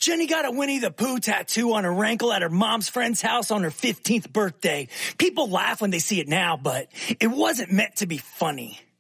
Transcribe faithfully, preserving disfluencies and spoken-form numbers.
Jenny got a Winnie the Pooh tattoo on her ankle at her mom's friend's house on her fifteenth birthday. People laugh when they see it now, but it wasn't meant to be funny.